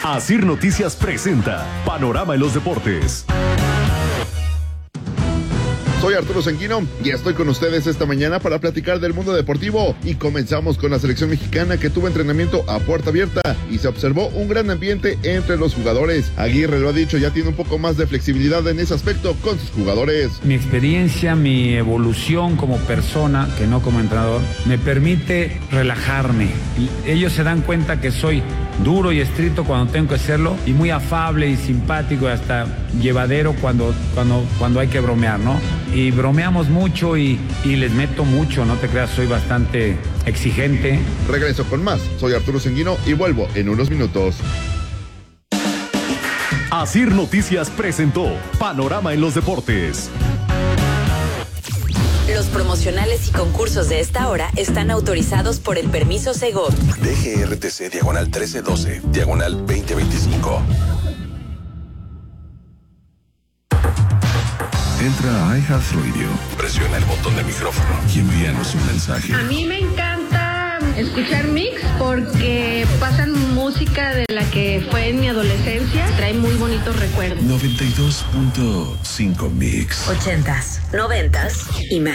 Asir Noticias presenta Panorama en los Deportes. Soy Arturo Sanguino y estoy con ustedes esta mañana para platicar del mundo deportivo, y comenzamos con la selección mexicana, que tuvo entrenamiento a puerta abierta y se observó un gran ambiente entre los jugadores. Aguirre lo ha dicho, ya tiene un poco más de flexibilidad en ese aspecto con sus jugadores. Mi experiencia, mi evolución como persona, que no como entrenador, me permite relajarme. Ellos se dan cuenta que soy duro y estricto cuando tengo que serlo, y muy afable y simpático y hasta llevadero cuando hay que bromear, ¿no? Y bromeamos mucho y les meto mucho, no te creas, soy bastante exigente. Regreso con más. Soy Arturo Sanguino y vuelvo en unos minutos. Asir Noticias presentó Panorama en los Deportes. Los promocionales y concursos de esta hora están autorizados por el permiso Segov. DGRTC /1312, /2025. Entra a iHeartRadio, Presiona el botón de micrófono y envíanos un mensaje. A mí me encanta escuchar Mix porque pasan música de la que fue en mi adolescencia. Trae muy bonitos recuerdos. 92.5 Mix. 80s, 90s y más.